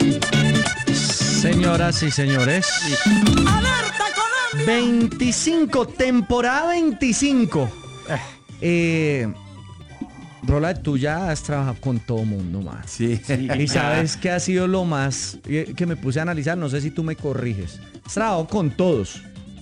Señoras y señores, ¡Alerta Colombia! 25, temporada 25. Rola, tú ya has trabajado con todo mundo, más. Sí. Y sabes qué ha sido lo más que me puse a analizar, no sé si tú me corriges. Has trabajado con todos.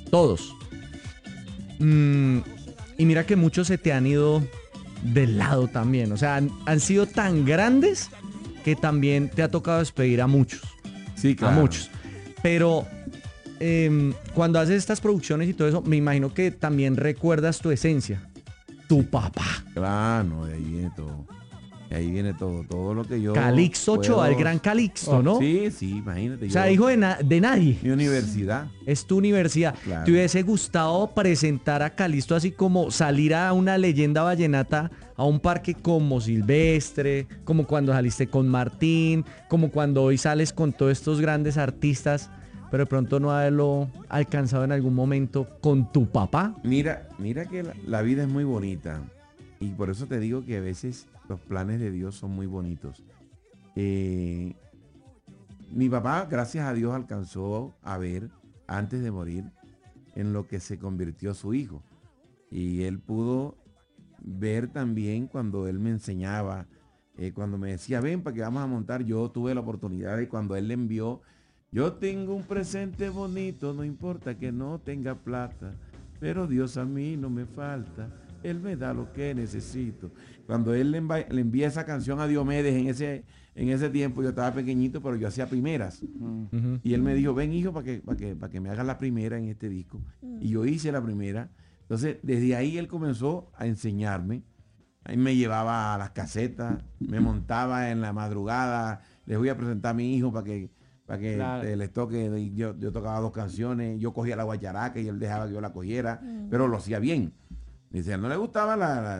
Y mira que muchos se te han ido del lado también. O sea, han sido tan grandes que también te ha tocado despedir a muchos. Sí, claro. A muchos. Pero cuando haces estas producciones y todo eso, me imagino que también recuerdas tu esencia. Tu papá. Claro, de ahí viene todo. De ahí viene todo lo que yo... Calixto Ochoa, el gran Calixto, ¿no? Sí, imagínate. O sea, hijo de nadie. Mi universidad. Es tu universidad. Claro. ¿Te hubiese gustado presentar a Calixto así como salir a una leyenda vallenata a un parque como Silvestre, como cuando saliste con Martín, como cuando hoy sales con todos estos grandes artistas, pero de pronto no haberlo alcanzado en algún momento con tu papá? Mira que la vida es muy bonita. Y por eso te digo que a veces los planes de Dios son muy bonitos. Mi papá, gracias a Dios, alcanzó a ver, antes de morir, en lo que se convirtió su hijo. Y él pudo ver también cuando él me enseñaba, cuando me decía, ven, para que vamos a montar. Yo tuve la oportunidad de cuando él le envió, yo tengo un presente bonito, no importa que no tenga plata, pero Dios a mí no me falta. Él me da lo que necesito. Cuando él le envía esa canción a Diomedes en ese tiempo, yo estaba pequeñito, pero yo hacía primeras. Uh-huh. Y él me dijo, ven hijo, para que me hagas la primera en este disco. Y yo hice la primera. Entonces, desde ahí él comenzó a enseñarme. Ahí me llevaba a las casetas, me montaba en la madrugada, les voy a presentar a mi hijo para que claro, les toque. Y yo tocaba 2 canciones, yo cogía la guacharaca y él dejaba que yo la cogiera, pero lo hacía bien. Dice, no le gustaba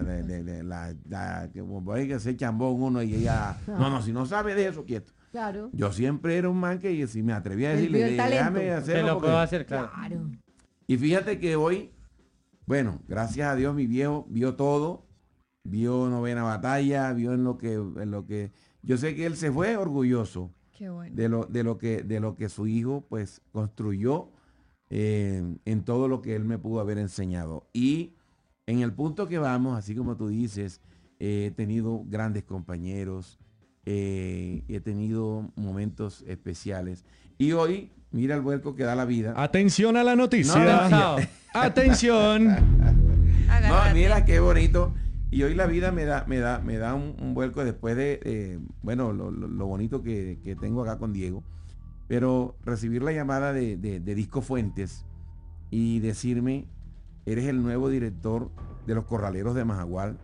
que se chambón uno y ella, no, si no sabe de eso, quieto. Claro. Yo siempre era un man que si me atrevía a decirle, déjame hacerlo. Te lo puedo hacer, claro. Y fíjate que hoy, bueno, gracias a Dios mi viejo vio todo, vio Novena Batalla, vio en lo que yo sé que él se fue orgulloso. Qué bueno. de lo que su hijo pues construyó en todo lo que él me pudo haber enseñado. Y en el punto que vamos, así como tú dices, he tenido grandes compañeros, he tenido momentos especiales. Y hoy, mira el vuelco que da la vida. Atención a la noticia. No. Atención. No, mira qué bonito. Y hoy la vida me da un vuelco después de, lo bonito que tengo acá con Diego. Pero recibir la llamada de Disco Fuentes y decirme, eres el nuevo director de los Corraleros de Majagual,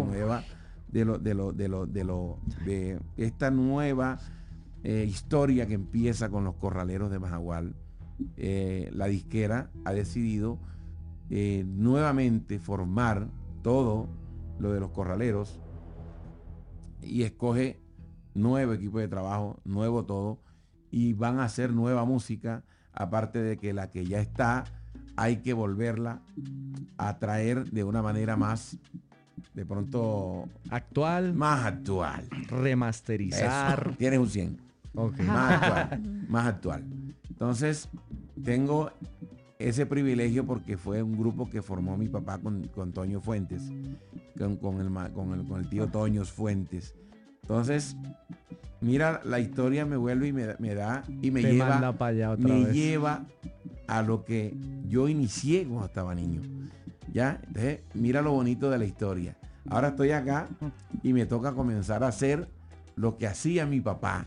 de esta nueva historia que empieza con los Corraleros de Majagual. La disquera ha decidido nuevamente formar todo lo de los Corraleros y escoge nuevo equipo de trabajo, nuevo todo, y van a hacer nueva música, aparte de que la que ya está hay que volverla a traer de una manera más, de pronto, más actual. Remasterizar. Eso, tienes un 100. Okay. Más actual. Entonces, tengo ese privilegio porque fue un grupo que formó mi papá con Toño Fuentes, con el tío Toño Fuentes. Entonces, mira, la historia me vuelve y me lleva a lo que yo inicié cuando estaba niño. ¿Ya? Entonces, mira lo bonito de la historia. Ahora estoy acá y me toca comenzar a hacer lo que hacía mi papá.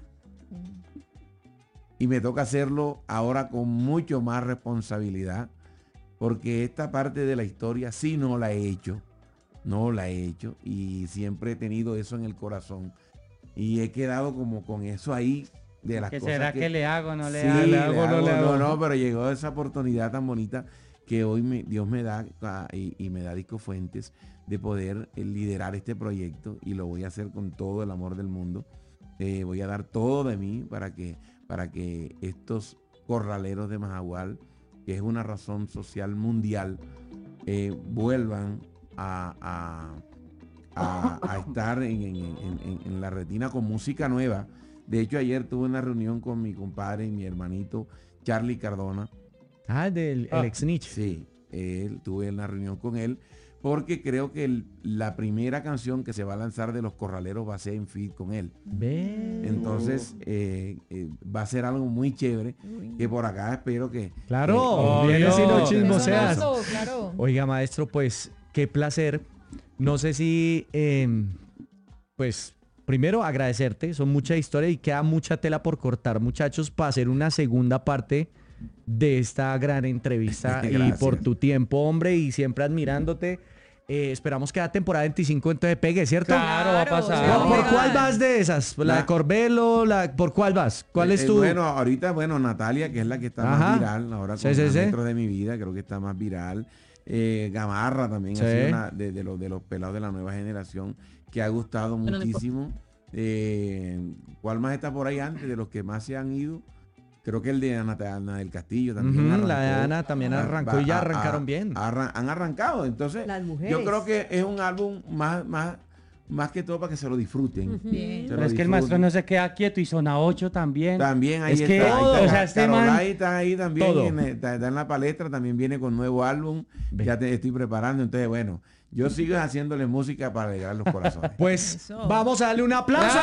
Y me toca hacerlo ahora con mucho más responsabilidad, porque esta parte de la historia sí no la he hecho. No la he hecho y siempre he tenido eso en el corazón. Y he quedado como con eso ahí de las ¿Qué cosas será que le hago? ¿No le sí, hago? le hago. No, pero llegó esa oportunidad tan bonita que hoy Dios me da y me da Disco Fuentes de poder liderar este proyecto, y lo voy a hacer con todo el amor del mundo. Voy a dar todo de mí para que estos corraleros de Majagual, que es una razón social mundial, vuelvan a estar en la retina con música nueva. De hecho, ayer tuve una reunión con mi compadre y mi hermanito Charlie Cardona. El ex Nietzsche. Sí, tuve una reunión con él porque creo que la primera canción que se va a lanzar de Los Corraleros va a ser en feat con él. Entonces va a ser algo muy chévere que por acá espero que... Claro, viene si no chismoseas. Claro. Oiga, maestro, pues qué placer. No sé si, pues, primero agradecerte. Son mucha historia y queda mucha tela por cortar, muchachos, para hacer una segunda parte de esta gran entrevista y por tu tiempo, hombre, y siempre admirándote. Esperamos que la temporada 25 entonces pegue, ¿cierto? Claro, va a pasar. ¿Por cuál vas de esas? ¿La de Corbelo? ¿Por cuál vas? ¿Cuál es tu...? Bueno, ahorita, Natalia, que es la que está más viral, ahora con los metros de mi vida, creo que está más viral. Gamarra también ha sido una de los pelados de la nueva generación que ha gustado muchísimo. ¿Cuál más está por ahí antes de los que más se han ido? Creo que el de Ana del Castillo también arrancó. La de Ana también arrancó y ya arrancaron bien. Han arrancado. Entonces, yo creo que es un álbum más que todo para que se lo disfruten. Pero es que el maestro no se queda quieto y Zona 8 también. También ahí es está. Que todo. O sea, este man está ahí también. Está en la palestra. También viene con nuevo álbum. Ya estoy preparando. Entonces, bueno, yo sigo haciéndole música para alegrar los corazones. Pues vamos a darle un aplauso.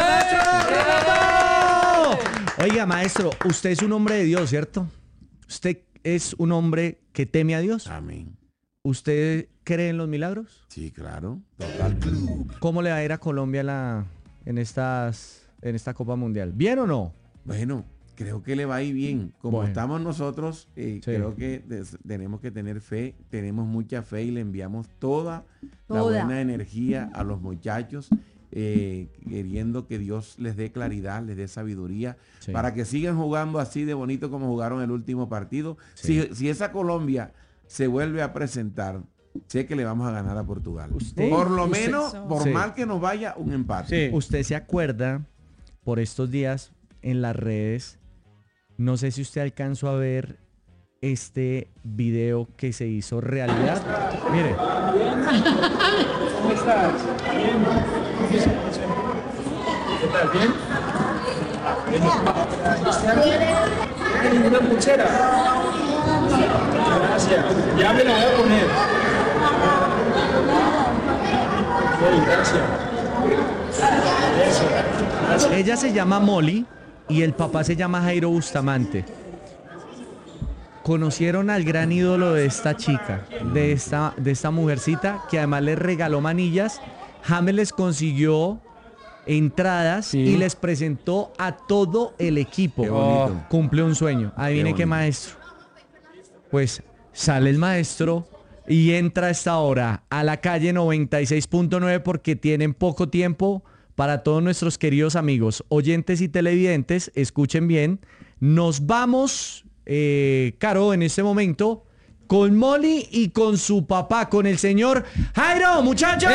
Oiga, maestro, usted es un hombre de Dios, ¿cierto? Usted es un hombre que teme a Dios. Amén. ¿Usted cree en los milagros? Sí, claro. Total Club. ¿Cómo le va a ir a Colombia en esta Copa Mundial? ¿Bien o no? Bueno, creo que le va a ir bien. Como estamos nosotros, creo que tenemos que tener fe. Tenemos mucha fe y le enviamos toda la buena energía a los muchachos. Queriendo que Dios les dé claridad, les dé sabiduría, para que sigan jugando así de bonito como jugaron el último partido. Si esa Colombia se vuelve a presentar, sé que le vamos a ganar a Portugal. Por lo menos, por mal que nos vaya, un empate. Usted se acuerda, por estos días en las redes, no sé si usted alcanzó a ver este video que se hizo realidad. Mire. ¿Cómo estás? Bien. ¿Qué tal? ¿Bien? ¿Tienes una pulsera? Gracias. Ya me la voy a poner. Ok, gracias. Eso. Gracias. Ella se llama Molly y el papá se llama Jairo Bustamante. Conocieron al gran ídolo de esta chica, de esta mujercita, que además les regaló manillas. James les consiguió entradas y les presentó a todo el equipo. Cumple un sueño. Adivine qué maestro. Pues sale el maestro y entra a esta hora a la calle 96.9 porque tienen poco tiempo. Para todos nuestros queridos amigos, oyentes y televidentes, escuchen bien. Nos vamos... Caro, en este momento con Molly y con su papá, con el señor Jairo, muchachos.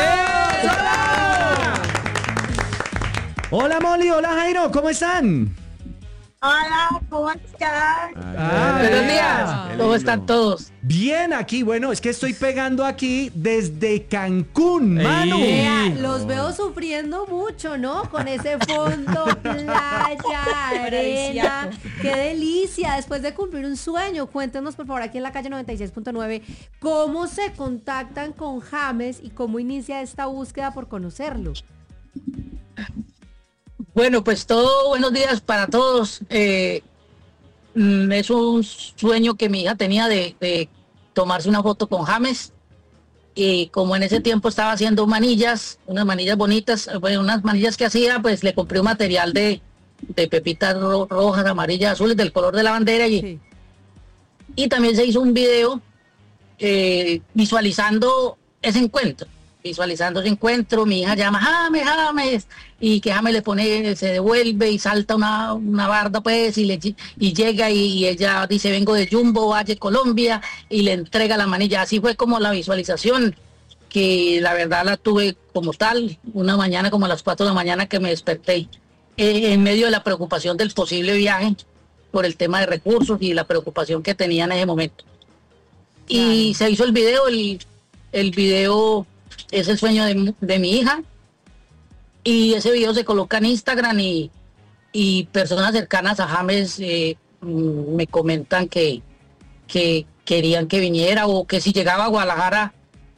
Hola Molly, hola Jairo, ¿cómo están? Hola, ¿cómo están? Buenos días, ¿cómo están todos? Bien, aquí, bueno, es que estoy pegando aquí desde Cancún, mano. Vea, los veo sufriendo mucho, ¿no? Con ese fondo, playa, arena. ¡Qué delicia! Después de cumplir un sueño, cuéntenos, por favor, aquí en la calle 96.9, ¿cómo se contactan con James y cómo inicia esta búsqueda por conocerlo? Bueno, pues buenos días para todos. Es un sueño que mi hija tenía de tomarse una foto con James. Y como en ese tiempo estaba haciendo manillas, unas manillas bonitas, unas manillas que hacía, pues le compré un material de pepitas rojas, amarillas, azules, del color de la bandera. Y también se hizo un video visualizando ese encuentro. Mi hija llama James, y que James le pone, se devuelve y salta una barda pues, y llega y ella dice, vengo de Jumbo, Valle, Colombia, y le entrega la manilla. Así fue como la visualización, que la verdad la tuve como tal, una mañana como a las 4 de la mañana que me desperté, en medio de la preocupación del posible viaje, por el tema de recursos y la preocupación que tenía en ese momento. Y se hizo el video, el video... Es el sueño de mi hija, y ese video se coloca en Instagram y y personas cercanas a James me comentan que querían que viniera o que si llegaba a Guadalajara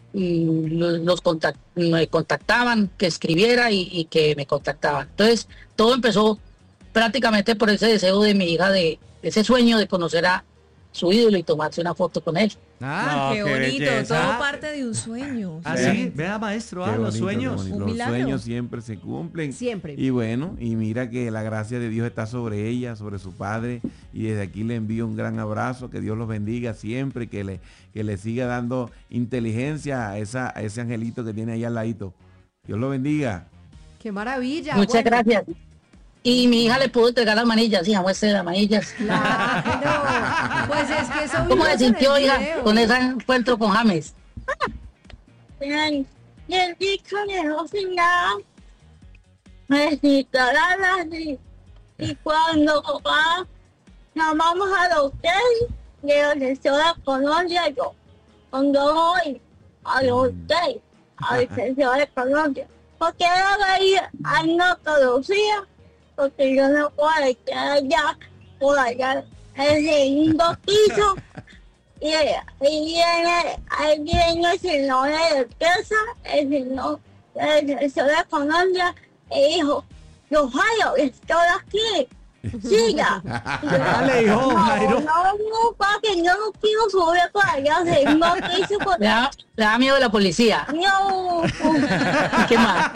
me contactaban, que escribiera y que me contactaban. Entonces todo empezó prácticamente por ese deseo de mi hija, de ese sueño de conocer a su ídolo y tomarse una foto con él. Ah, No, Qué qué bonito, belleza. todo parte de un sueño. así, vea maestro, Qué los bonito, qué sueños. bonito. Un Los milagro. sueños siempre se cumplen. Siempre. Y bueno, y mira que la gracia de Dios está sobre ella, sobre su padre. Y desde aquí le envío un gran abrazo, que Dios los bendiga siempre, que le siga dando inteligencia a ese angelito que tiene ahí al ladito. Dios lo bendiga. Qué maravilla. Muchas Bueno, gracias. Y mi hija le pudo entregar las manillas, hija, muestre las manillas. Claro. Pues es que eso ¿Cómo vimos se en sintió, el hija, video. con ese encuentro con James? Bien, y el disco de Rosina me citaron y cuando papá nos vamos al hotel de la sesión de Colombia, yo cuando voy al hotel, a la sesión de Colombia, porque era veía, él no conocía, porque yo no puedo estar allá, por allá, en el segundo piso. Y ahí viene el señor de la empresa, el señor de Colombia, y dijo, yo Jairo, estoy aquí, siga. Dale, hijo, Jairo. No, papi, yo no quiero subir para allá, segundo piso, porque Le da miedo la policía. no. ¿Y qué más?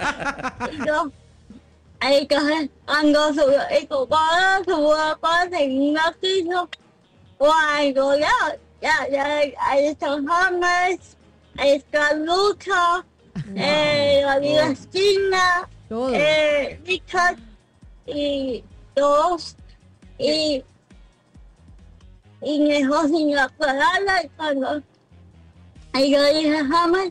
Entonces, cuando subió, y cuando subió para el segundo piso, cuando ahí están James, ahí está Lucha, la vida esquina, Todo. Richard, y todos, y me dejó sin la palabra, y cuando y yo dije James,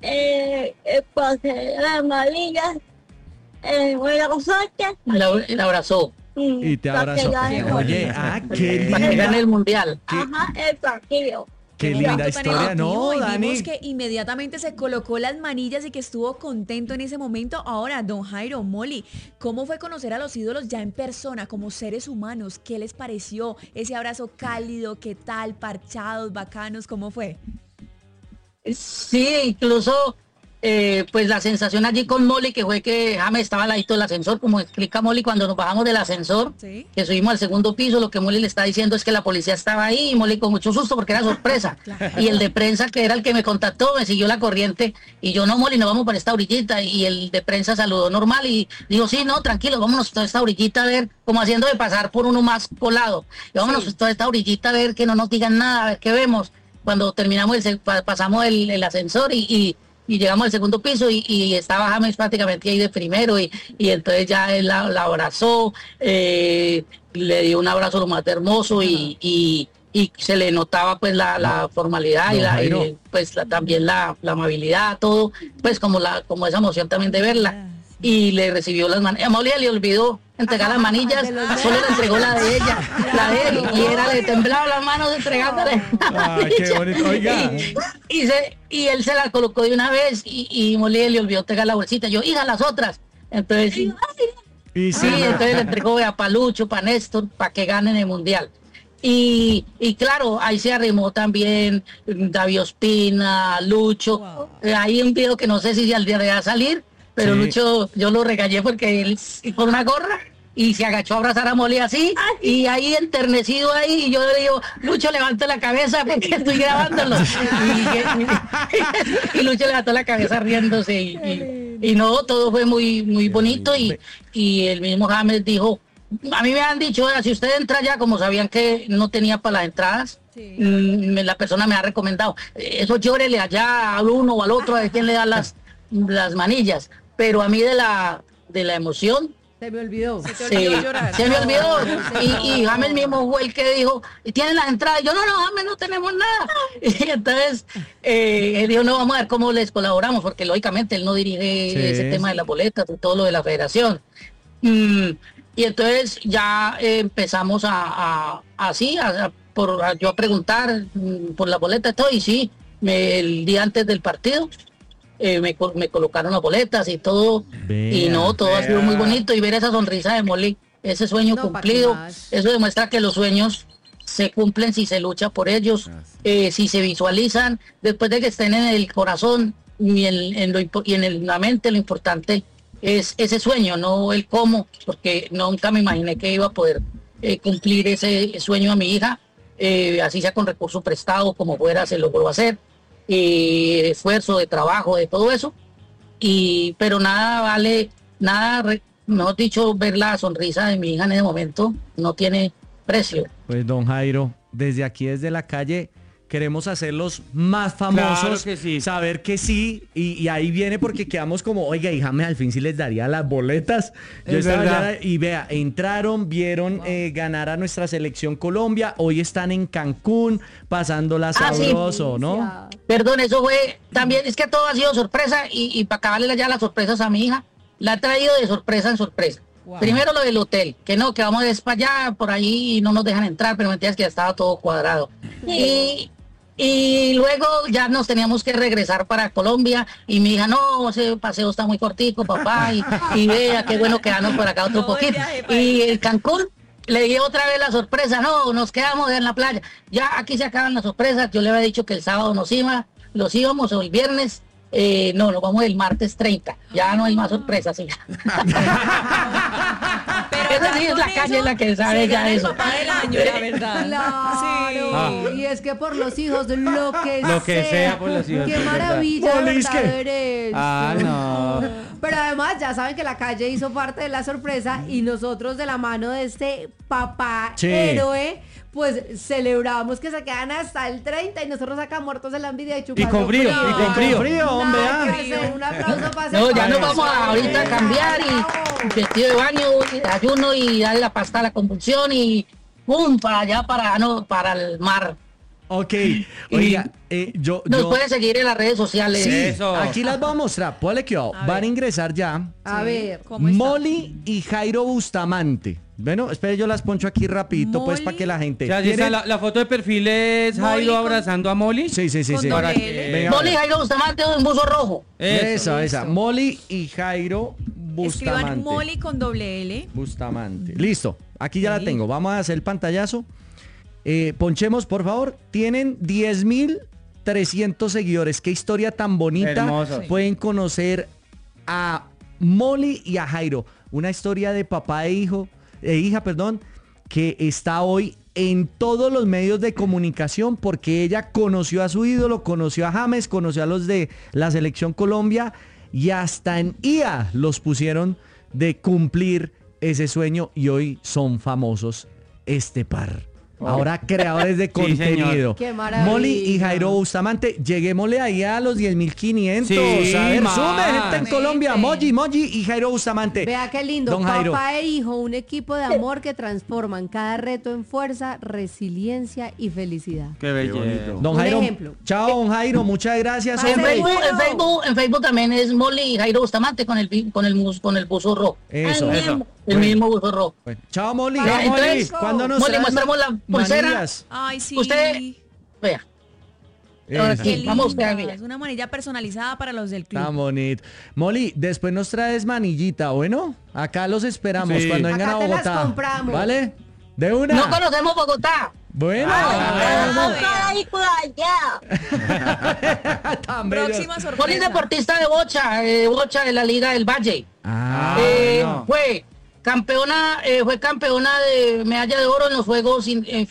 pasé las amarillas, buena suerte. La abrazó Y te para que abrazo. gane. Oye, qué para que gane linda, el mundial. Ajá, el partido. qué Qué linda momento tan historia, ¿no, emotivo, y Dani? vimos que inmediatamente se colocó las manillas y que estuvo contento en ese momento. Ahora, don Jairo, Molly, ¿cómo fue conocer a los ídolos ya en persona, como seres humanos? ¿Qué les pareció ese abrazo cálido? ¿Qué tal? ¿Parchados, bacanos? ¿Cómo fue? Sí, incluso pues la sensación allí con Molly, que fue que James estaba al ladito del ascensor, como explica Molly, cuando nos bajamos del ascensor, Sí. que subimos al segundo piso, lo que Molly le está diciendo es que la policía estaba ahí, y Molly con mucho susto porque era sorpresa. Y el de prensa, que era el que me contactó, me siguió la corriente, y yo, no, Molly, nos vamos para esta orillita, y el de prensa saludó normal, y dijo, sí, no, tranquilo, vámonos toda esta orillita a ver, como haciendo de pasar por uno más colado, y vámonos toda esta orillita a ver, que no nos digan nada, a ver qué vemos. Cuando terminamos, pasamos el ascensor y llegamos al segundo piso y estaba James prácticamente ahí de primero y entonces ya él la abrazó, le dio un abrazo lo más hermoso y se le notaba pues la formalidad No, Jairo. y pues también la amabilidad, todo, pues como esa emoción también de verla. Y le recibió las manillas. A Molly le olvidó entregar las manillas, de los solo le entregó la de ella, la de él, y le temblaban las manos entregándole. Ah, qué bonito. Oiga. Y él se la colocó de una vez y Molly le olvidó entregar la bolsita. Yo, hija, las otras. Entonces, sí, Y sí, entonces le entregó a Palucho, para Néstor, para que ganen el mundial. Y claro, ahí se arrimó también David Ospina, Lucho. Wow. Hay un video que no sé si al día de salir, pero Sí. Lucho, yo lo regañé porque él con una gorra y se agachó a abrazar a Molly así, y ahí enternecido ahí, y yo le digo, Lucho, levante la cabeza porque estoy grabándolo. Y Lucho levantó la cabeza riéndose y no, todo fue muy bonito y el mismo James dijo, a mí me han dicho, "Oiga, si usted entra ya", como sabían que no tenía para las entradas, Sí. la persona me ha recomendado, eso llórele allá al uno o al otro, a ver quién le da las manillas, pero a mí de la emoción, Se me olvidó. Se te olvidó llorar. se me olvidó. No. Y James mismo fue el que dijo, ¿tienen las entradas? Yo, no, James, no tenemos nada. Y entonces, él dijo, no, vamos a ver cómo les colaboramos, porque lógicamente él no dirige Sí. ese tema de las boletas y todo lo de la federación. Y entonces ya empezamos yo a preguntar por la boleta y todo, y sí, el día antes del partido, me colocaron las boletas y todo, y Vea, no, todo ha sido muy bonito, y ver esa sonrisa de Molly ese sueño No, ¿pa' qué cumplido. más? Eso demuestra que los sueños se cumplen si se lucha por ellos, si se visualizan, después de que estén en el corazón y en la mente. Lo importante es ese sueño, no el cómo, porque nunca me imaginé que iba a poder cumplir ese sueño a mi hija, así sea con recurso prestado, como fuera, se logró hacer, de esfuerzo, de trabajo, de todo eso, pero nada vale, mejor dicho, ver la sonrisa de mi hija en ese momento no tiene precio. Pues don Jairo, desde aquí, desde la calle, queremos hacerlos más famosos, Claro que sí. saber que sí, y ahí viene porque quedamos como, oiga, híjame, al fin sí les daría las boletas. Yo Es estaba verdad. allá y vea, entraron, vieron ganar a nuestra selección Colombia, hoy están en Cancún, pasándola Ah, sí. sabroso, ¿no? Perdón, eso fue también, es que todo ha sido sorpresa y para acabarle ya las sorpresas a mi hija, la he traído de sorpresa en sorpresa. Wow. Primero lo del hotel, que no, que vamos para allá, por ahí y no nos dejan entrar, pero mentiras que ya estaba todo cuadrado. Y luego ya nos teníamos que regresar para Colombia y mi hija, no, ese paseo está muy cortico, papá, y vea, qué bueno quedarnos por acá otro No, el poquito. viaje para Y el Cancún, le di otra vez la sorpresa, no, nos quedamos en la playa. Ya aquí se acaban las sorpresas, yo le había dicho que el sábado los íbamos o el viernes. No, nos vamos el martes 30. Ya no hay más sorpresas. Sí. Pero Esa ya sí es con la calle eso la que sabe se ya gana el eso. papá del año, la verdad. Claro. Sí. Y es que por los hijos, lo que sea por los hijos, Qué es verdad. maravilla, Poli, es ¿verdad? que- Ver esto. Ah, no. Pero además ya saben que la calle hizo parte de la sorpresa y nosotros de la mano de este papá Sí. héroe, pues celebramos que se quedan hasta el 30 y nosotros acá muertos de la envidia y chupando con frío, frío. y con frío. Frío, hombre, Nada ah. que hacer. Un aplauso para ese No, ya nos papá. vamos ahorita a cambiar y vestido de baño, y ayuno y darle la pasta a la convulsión y ¡pum! Para allá, para el mar. Ok, oiga, Nos yo... pueden seguir en las redes sociales. Sí, Eso. aquí las voy a mostrar. Ponle que van a ingresar ya A ver. ¿Cómo está? Molly y Jairo Bustamante. Bueno, espere, yo las poncho aquí rapidito, pues, Molly. para que la gente... O sea, ahí está ¿Tienen? la foto de perfil es Molly Jairo con- abrazando a Molly. Sí, sí, sí, Con sí. doble Para L. que- Venga, Molly Jairo Bustamante en buzo rojo. Esa. Molly y Jairo Escriban Bustamante. Molly con doble L. Bustamante. Listo, aquí ya la Sí. tengo. Vamos a hacer el pantallazo. Ponchemos, por favor. Tienen 10.300 seguidores. Qué historia tan bonita. Hermoso. Sí. Pueden conocer a Molly y a Jairo. Una historia de papá e hija, que está hoy en todos los medios de comunicación porque ella conoció a su ídolo, conoció a James, conoció a los de la Selección Colombia y hasta en IA los pusieron de cumplir ese sueño y hoy son famosos este par. Ahora creadores de Sí, señor. contenido. Qué maravilla. Molly y Jairo Bustamante, lleguémosle ahí a los 10.500. Sí, a ver, más. sume gente en Colombia. Gente. Molly y Jairo Bustamante. Vea qué lindo, Don Jairo. papá e hijo, un equipo de amor que transforman cada reto en fuerza, resiliencia y felicidad. Qué belleza. bonito. Don Un Jairo. ejemplo. Chao, don Jairo. Muchas gracias. Pase En hombre. Facebook, en Facebook también es Molly y Jairo Bustamante con el buzo rojo. Eso. El mismo buzo rojo. Bueno, chao, Molly. Chao, Molly. entonces, ¿Cuándo nos Molly, traes mostramos la pulsera. manillas? Ay, sí. Usted, vea. Ahora Eso. Qué sí, vamos, linda. vea, mira. Es una manilla personalizada para los del club. Está bonito. Molly, después nos traes manillita, ¿bueno? Acá los esperamos Sí. cuando vengan Acá a te las Bogotá. compramos. ¿Vale? De una. No conocemos Bogotá. Bueno. Ah, Ay, por allá. Tan bellos. Próxima Molly es sorpresa. deportista de bocha de la Liga del Valle. Ah, bueno. Fue campeona de medalla de oro en los juegos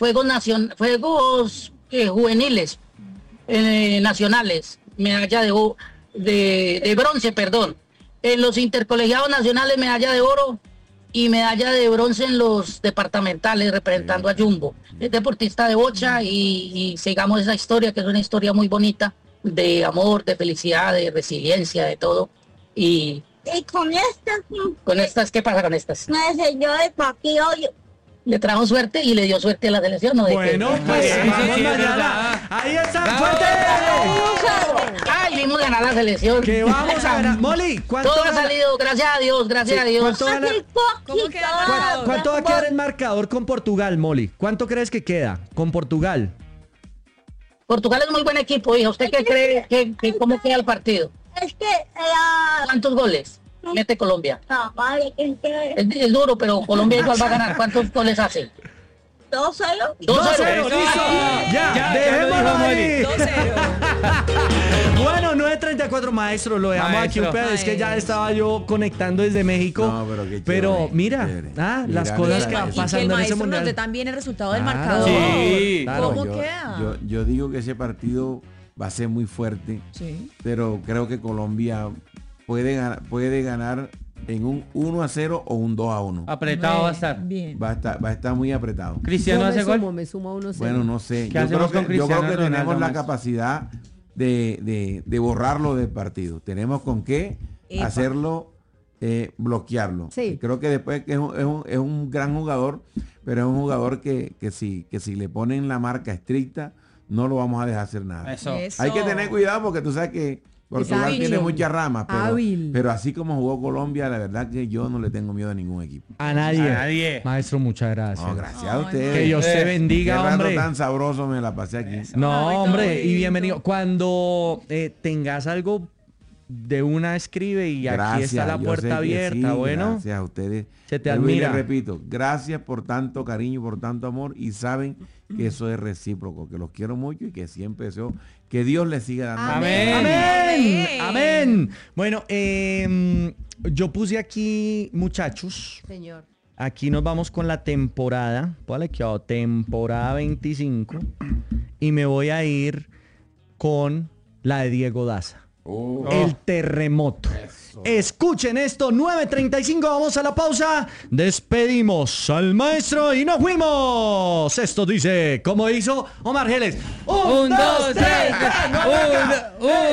juveniles nacionales, medalla de bronce, perdón. En los intercolegiados nacionales, medalla de oro y medalla de bronce en los departamentales representando a Jumbo. Es deportista de bocha y sigamos esa historia, que es una historia muy bonita de amor, de felicidad, de resiliencia, de todo. Y Y con estas, con estas, ¿qué pasa con estas? me enseñó el partido. Le trajo suerte y le dio suerte a la selección, ¿no? De bueno, que- pues Sí, vamos sí, es mañana. verdad. Ahí está, Bravo. fuerte. ¡Ay, vimos ganar la selección! Que vamos a ganar. Molly, ¿cuánto Todo ha gana- salido, gracias a Dios, gracias a Dios. ¿Cuánto gana- ¿Cómo queda el marcador? ¿Cuánto va a quedar el marcador con Portugal, Molly? ¿Cuánto crees que queda con Portugal? Portugal es muy buen equipo, hija. ¿Usted qué cree? ¿Cómo queda el partido? Es que era ¿Cuántos goles? mete Colombia. No, vale, que Es duro, pero Colombia igual va a ganar. ¿Cuántos goles hace? 2-0. 2-0. Ya, dejémoslo dijo ahí. 2-0. Bueno, 9:34, maestro, lo dejamos aquí un Maestro. pedo. Es que ya estaba yo conectando desde México. No, pero qué pero chévere, mira, chévere. las Mira, cosas mira, que van mira. Y que el pasando en ese maestro nos dé mundial. también el resultado del Claro. marcador. Sí. Claro. ¿Cómo yo, queda? yo digo que ese partido va a ser muy fuerte, Sí. pero creo que Colombia puede ganar en un 1-0 o un 2-1. Apretado va a estar. Bien. Va a estar muy apretado. Cristiano Yo hace me gol. sumo, me sumo a 1-0. Bueno, no sé. ¿Qué Yo hacemos creo con que, yo creo Cristiano que tenemos Ronaldo, la maestro? capacidad de borrarlo del partido. Tenemos con qué Epa. hacerlo, bloquearlo. Sí. Y creo que después que es un gran jugador, pero es un jugador que si le ponen la marca estricta, no lo vamos a dejar hacer nada. Eso. Hay que tener cuidado porque tú sabes que Portugal hábil. tiene muchas ramas, Hábil. pero así como jugó Colombia, la verdad que yo no le tengo miedo a ningún equipo. A nadie. A nadie. Maestro, muchas gracias. No, gracias a Ay, ustedes. Que Dios te Qué bendiga, rato hombre. tan sabroso me la pasé aquí. No, Ay, hombre, todo y lindo. bienvenido. Cuando tengas algo de una, escribe y aquí está la yo puerta sé que abierta. sí, Bueno, gracias a ustedes. se te Vuelvo y les admira. repito, gracias por tanto cariño, por tanto amor y saben que eso es recíproco, que los quiero mucho y que siempre deseo que Dios les siga dando. Amén. Amén. Amén. Amén. Bueno, yo puse aquí, muchachos, Señor. aquí nos vamos con la temporada, ¿vale? Que temporada 25 y me voy a ir con la de Diego Daza. Oh. El terremoto. Escuchen esto, 9:35, vamos a la pausa. Despedimos al maestro y nos fuimos. Esto dice, como hizo Omar Geles. 1, 2, 3.